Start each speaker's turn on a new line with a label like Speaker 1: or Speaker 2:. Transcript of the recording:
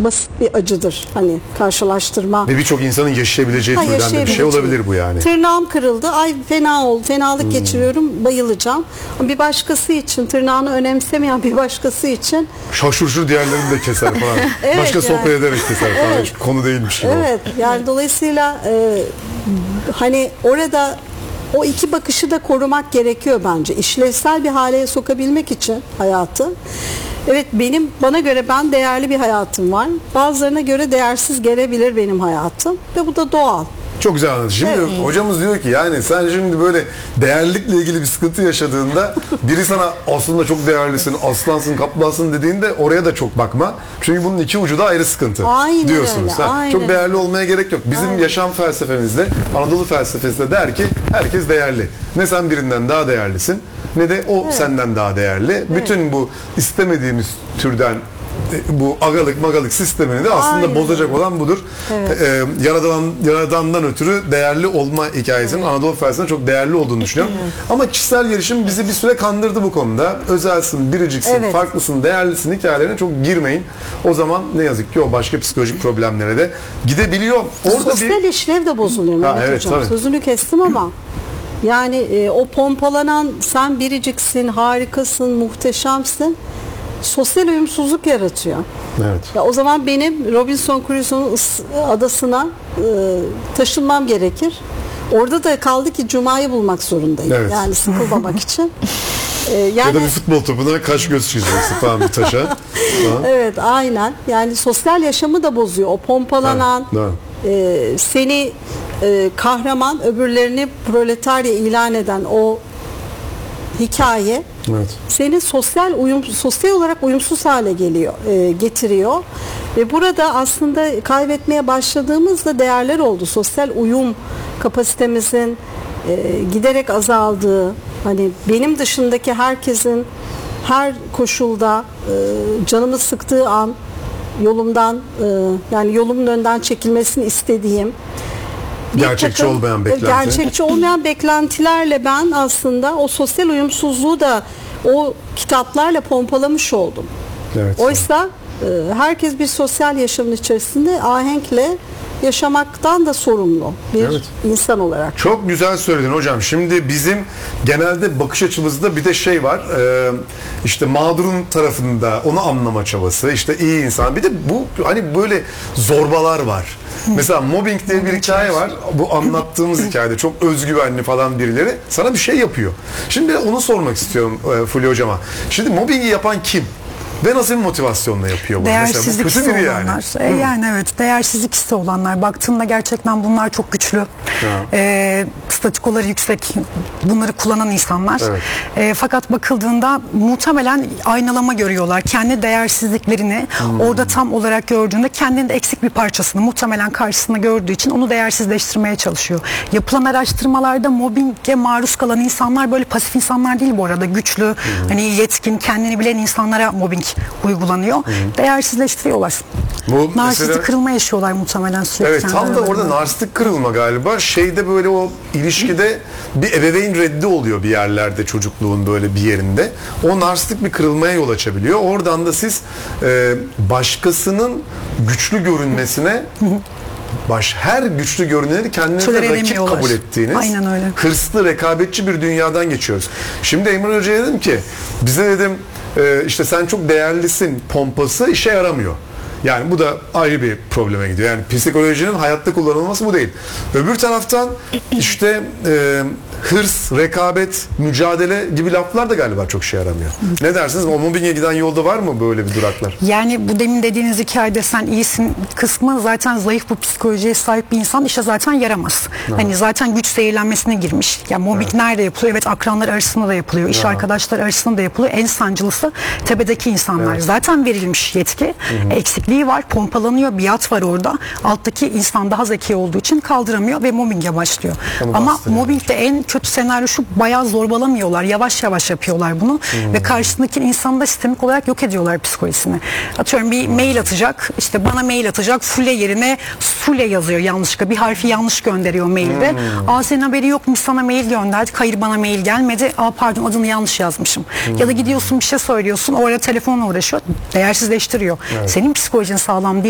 Speaker 1: basit bir acıdır. Hani karşılaştırma.
Speaker 2: Ve birçok insanın yaşayabileceği türden de bir şey olabilir bu yani.
Speaker 1: Tırnağım kırıldı. Ay fena oldu. Fenalık geçiriyorum. Bayılacağım. Bir başkası için, tırnağını önemsemeyen bir başkası için
Speaker 2: şaşırır diğerlerini de keser falan.
Speaker 1: Evet,
Speaker 2: başka sohbet ederek keser falan.
Speaker 1: Evet.
Speaker 2: Hiç konu değilmiş gibi.
Speaker 1: Evet. Yani dolayısıyla hani orada o iki bakışı da korumak gerekiyor bence. İşlevsel bir hale sokabilmek için hayatı. Evet, bana göre ben değerli bir hayatım var. Bazılarına göre değersiz gelebilir benim hayatım ve bu da doğal.
Speaker 2: Çok güzel anladı. Şimdi hocamız diyor ki yani sen şimdi böyle değerlilikle ilgili bir sıkıntı yaşadığında biri sana aslında çok değerlisin, aslansın, kaplansın dediğinde oraya da çok bakma. Çünkü bunun iki ucu da ayrı sıkıntı diyorsunuz.
Speaker 1: Öyle, aynen.
Speaker 2: Çok değerli olmaya gerek yok. Bizim yaşam felsefemizde, Anadolu felsefesinde der ki herkes değerli. Ne sen birinden daha değerlisin ne de o senden daha değerli. Evet. Bütün bu istemediğimiz türden bu agalık sistemini de aslında bozacak olan budur. Evet. Yaradandan ötürü değerli olma hikayesinin Anadolu felsefesinde çok değerli olduğunu düşünüyorum. Evet. Ama kişisel gelişim bizi bir süre kandırdı bu konuda. Özelsin, biriciksin, farklısın, değerlisin hikayelerine çok girmeyin. O zaman ne yazık ki o başka psikolojik problemlere de gidebiliyor. Orada
Speaker 1: sosyal işlev de bozuluyor Mehmet Hocam. Tabii. Sözünü kestim ama yani o pompalanan sen biriciksin, harikasın, muhteşemsin. Sosyal uyumsuzluk yaratıyor.
Speaker 2: Evet.
Speaker 1: Ya o zaman benim Robinson Crusoe'nun adasına taşınmam gerekir. Orada da kaldı ki Cuma'yı bulmak zorundayım. Evet. Yani sıkılmamak için.
Speaker 2: Yani, ya da bir futbol topuna kaş göz çiziyorsun falan bir taşa.
Speaker 1: Evet, aynen. Yani sosyal yaşamı da bozuyor. O pompalanan, seni kahraman, öbürlerini proletarya ilan eden o hikaye seni sosyal olarak uyumsuz hale getiriyor ve burada aslında kaybetmeye başladığımızda değerler oldu. Sosyal uyum kapasitemizin giderek azaldığı, hani benim dışındaki herkesin her koşulda canımı sıktığı an yolumdan yani yolumun önden çekilmesini istediğim
Speaker 2: gerçekçi
Speaker 1: olmayan beklentilerle ben aslında o sosyal uyumsuzluğu da o kitaplarla pompalamış oldum. Evet, oysa herkes bir sosyal yaşamın içerisinde ahenkle yaşamaktan da sorumlu bir insan olarak.
Speaker 2: Çok güzel söyledin hocam. Şimdi bizim genelde bakış açımızda bir de şey var. İşte mağdurun tarafında onu anlama çabası. İşte iyi insan. Bir de bu hani böyle zorbalar var. Mesela mobbing diye bir hikaye var. Bu anlattığımız hikayede çok özgüvenli falan birileri sana bir şey yapıyor. Şimdi onu sormak istiyorum Fulya hocama. Şimdi mobbingi yapan kim? Ve nasıl bir motivasyonla yapıyor bunu?
Speaker 3: Değersizlik hissi olanlar. Yani evet, değersizlik hissi olanlar. Baktığında gerçekten bunlar çok güçlü. Statikoları yüksek. Bunları kullanan insanlar. Evet. Fakat bakıldığında muhtemelen aynalama görüyorlar. Kendi değersizliklerini orada tam olarak gördüğünde kendinde eksik bir parçasını muhtemelen karşısında gördüğü için onu değersizleştirmeye çalışıyor. Yapılan araştırmalarda mobbinge maruz kalan insanlar böyle pasif insanlar değil bu arada. Güçlü, hani yetkin, kendini bilen insanlara mobbing uygulanıyor. Değersizleştiriyorlar. Narsistik kırılma yaşıyorlar muhtemelen sürekli.
Speaker 2: Evet, tam da orada narsistik kırılma galiba. Şeyde böyle o ilişkide bir ebeveyn reddi oluyor bir yerlerde, çocukluğun böyle bir yerinde. O narsistik bir kırılmaya yol açabiliyor. Oradan da siz başkasının güçlü görünmesine her güçlü görüneni kendinize rakip kabul ettiğiniz hırslı, rekabetçi bir dünyadan geçiyoruz. Şimdi Emre Hoca'ya dedim ki bize dedim işte sen çok değerlisin pompası işe yaramıyor. Yani bu da ayrı bir probleme gidiyor. Yani psikolojinin hayatta kullanılması bu değil. Öbür taraftan işte hırs, rekabet, mücadele gibi laflar da galiba çok şey yaramıyor. Ne dersiniz? O mobbinge giden yolda var mı böyle bir duraklar?
Speaker 3: Yani bu demin dediğiniz hikayede sen iyisin kısmı zaten zayıf bu psikolojiye sahip bir insan işe zaten yaramaz. Hani zaten güç zehirlenmesine girmiş. Yani mobbing nerede yapılıyor? Evet, akranlar arasında da yapılıyor. İş arkadaşlar arasında da yapılıyor. En sancılısı tepedeki insanlar. Zaten verilmiş yetki. Eksikliği var. Pompalanıyor. Biat var orada. Alttaki insan daha zeki olduğu için kaldıramıyor ve mobbinge başlıyor. Ama mobbingde en kötü senaryo şu: bayağı zorbalamıyorlar. Yavaş yavaş yapıyorlar bunu. Ve karşısındaki insanı da sistemik olarak yok ediyorlar psikolojisini. Atıyorum bir mail atacak. İşte bana mail atacak. Fule yerine Sule yazıyor yanlışlıkla. Bir harfi yanlış gönderiyor mailde. Senin haberi yokmuş, sana mail gönderdik. Hayır, bana mail gelmedi. Pardon, adını yanlış yazmışım. Ya da gidiyorsun bir şey söylüyorsun. Orada telefonla uğraşıyor. Değersizleştiriyor. Senin psikolojin sağlam değil.